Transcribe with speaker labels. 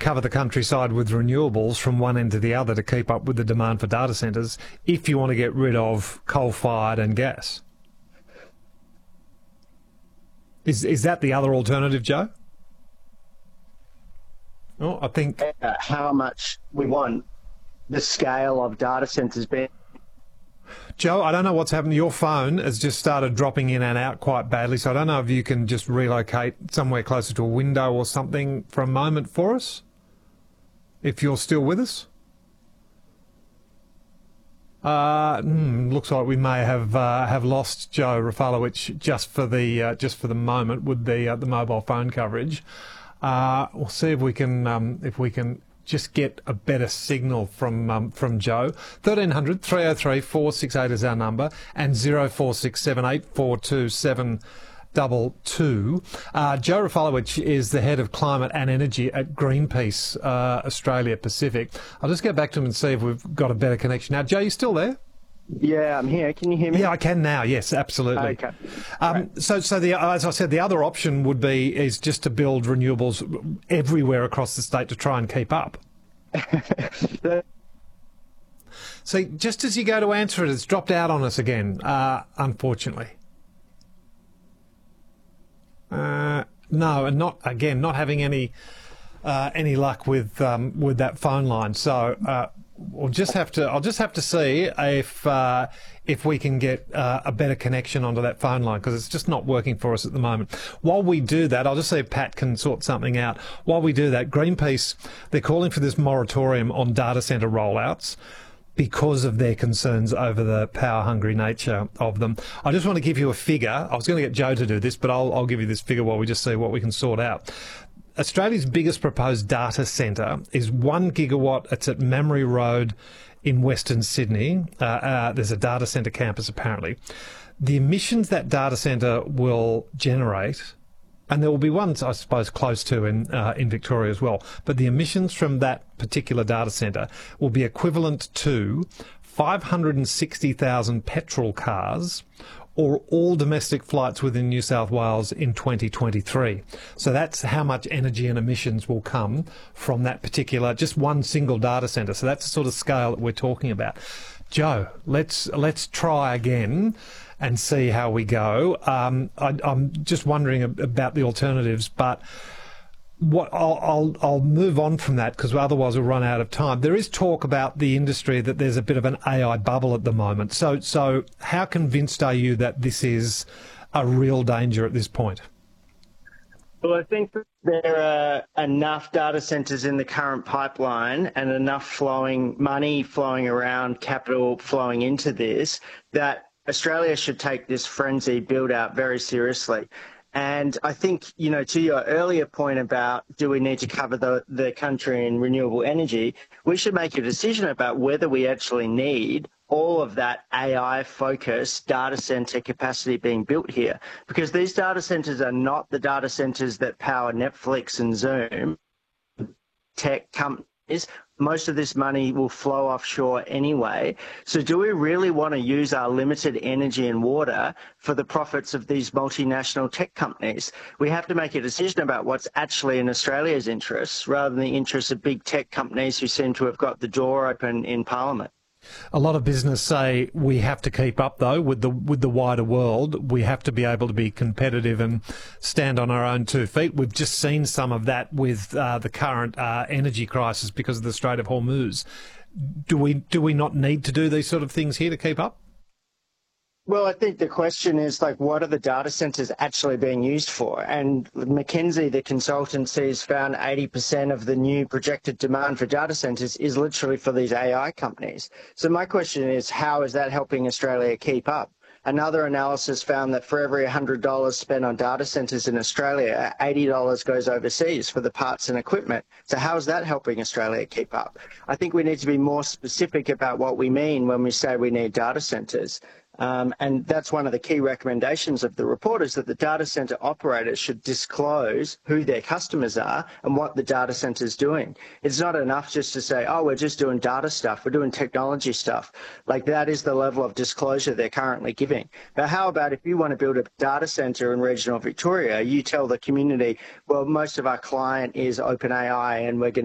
Speaker 1: cover the countryside with renewables from one end to the other to keep up with the demand for data centres if you want to get rid of coal-fired and gas. Is that the other alternative, Joe? Oh, I think...
Speaker 2: How much we want the scale of data centres being...
Speaker 1: Joe, I don't know what's happened. Your phone has just started dropping in and out quite badly, so I don't know if you can just relocate somewhere closer to a window or something for a moment for us, if you're still with us. Looks like we may have lost Joe Rafalowicz just for the moment with the mobile phone coverage. We'll see if we can just get a better signal from Joe. 1300 303 468 is our number, and 0467 427 22. Joe Rafalowicz is the head of climate and energy at Greenpeace Australia Pacific. I'll just get back to him and see if we've got a better connection now. Joe, you still there?
Speaker 2: Yeah, I'm here. Can you hear me?
Speaker 1: Yeah, I can now. Yes, absolutely.
Speaker 2: Okay.
Speaker 1: So as I said, the other option is just to build renewables everywhere across the state to try and keep up. See, just as you go to answer it, it's dropped out on us again, unfortunately. No, and not having any luck with that phone line. So I'll just have to see if we can get a better connection onto that phone line, because it's just not working for us at the moment. While we do that, I'll just see if Pat can sort something out. While we do that, Greenpeace, they're calling for this moratorium on data centre rollouts because of their concerns over the power-hungry nature of them. I just want to give you a figure. I was going to get Joe to do this, but I'll give you this figure while we just see what we can sort out. Australia's biggest proposed data centre is 1 gigawatt. It's at Mamre Road in Western Sydney. There's a data centre campus, apparently. The emissions that data centre will generate, and there will be ones, I suppose, close to in Victoria as well, but the emissions from that particular data centre will be equivalent to 560,000 petrol cars or all domestic flights within New South Wales in 2023. So that's how much energy and emissions will come from that particular, just one single data centre. So that's the sort of scale that we're talking about. Joe, let's try again and see how we go. I'm just wondering about the alternatives, but I'll move on from that, because otherwise we'll run out of time. There is talk about the industry that there's a bit of an AI bubble at the moment. So how convinced are you that this is a real danger at this point?
Speaker 2: Well, I think there are enough data centres in the current pipeline and enough money flowing around, capital flowing into this, that Australia should take this frenzy build-out very seriously. And I think, to your earlier point about do we need to cover the country in renewable energy, we should make a decision about whether we actually need all of that AI-focused data center capacity being built here. Because these data centers are not the data centers that power Netflix and Zoom, tech companies. Most of this money will flow offshore anyway. So do we really want to use our limited energy and water for the profits of these multinational tech companies? We have to make a decision about what's actually in Australia's interests rather than the interests of big tech companies who seem to have got the door open in Parliament.
Speaker 1: A lot of business say we have to keep up, though, with the wider world. We have to be able to be competitive and stand on our own 2 feet. We've just seen some of that with the current energy crisis because of the Strait of Hormuz. Do we not need to do these sort of things here to keep up?
Speaker 2: Well, I think the question is, what are the data centers actually being used for? And McKinsey, the consultancy, has found 80% of the new projected demand for data centers is literally for these AI companies. So my question is, how is that helping Australia keep up? Another analysis found that for every $100 spent on data centers in Australia, $80 goes overseas for the parts and equipment. So how is that helping Australia keep up? I think we need to be more specific about what we mean when we say we need data centers. And that's one of the key recommendations of the report, is that the data center operators should disclose who their customers are and what the data center is doing. It's not enough just to say, oh, we're just doing data stuff, we're doing technology stuff. That is the level of disclosure they're currently giving. But how about if you want to build a data center in regional Victoria, you tell the community, well, most of our client is OpenAI and we're going